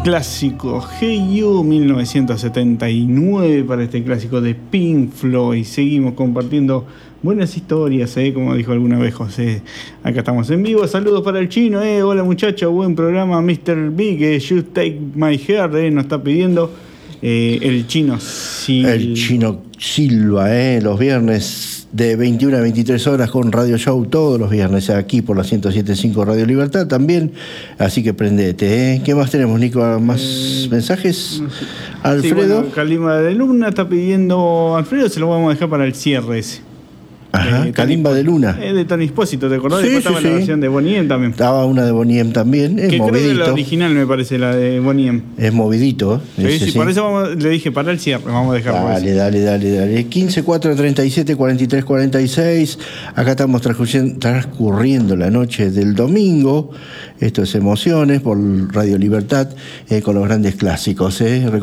clásico Hey You 1979 para este clásico de Pink Floyd. Seguimos compartiendo buenas historias, como dijo alguna vez José. Acá estamos en vivo. Saludos para el chino, hola muchachos, buen programa. Mr. Big, You Take My Hair, nos está pidiendo el chino Silva. El chino Silva, los viernes de 21 a 23 horas con Radio Show, todos los viernes aquí por la 107.5 Radio Libertad también, así que prendete. ¿Qué más tenemos, Nico? ¿Más mensajes? Alfredo. Sí, bueno, Kalimba de Luna está pidiendo, Alfredo, se lo vamos a dejar para el cierre ese. Ajá, Kalimba de Luna. De Tony Espósito, ¿te acordás? Sí, Después estaba la versión de Bonnie M también. Estaba una de Bonnie M también, es que movidito. Creo que la original me parece, la de Bonnie M. Es movidito. Sí, por eso le dije, para el cierre, vamos a dejarlo. Dale. 15 4 37 43 46. Acá estamos transcurriendo la noche del domingo. Esto es Emociones por Radio Libertad, con los grandes clásicos.